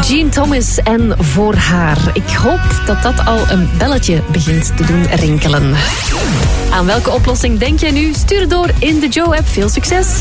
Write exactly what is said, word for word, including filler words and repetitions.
Jean Thomas en Voor haar. Ik hoop dat dat al een belletje begint te doen rinkelen. Aan welke oplossing denk jij nu? Stuur het door in de Joe-app. Veel succes!